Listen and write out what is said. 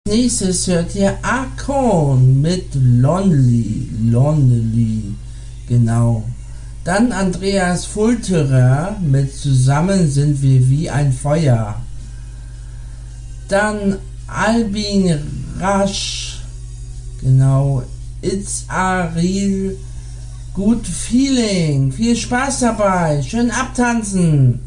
Nächstes hört ihr Akon mit Lonely, genau. Dann Andreas Fulterer mit Zusammen sind wir wie ein Feuer. Dann Albin Rasch, genau, It's a Real Good Feeling. Viel Spaß dabei, schön abtanzen.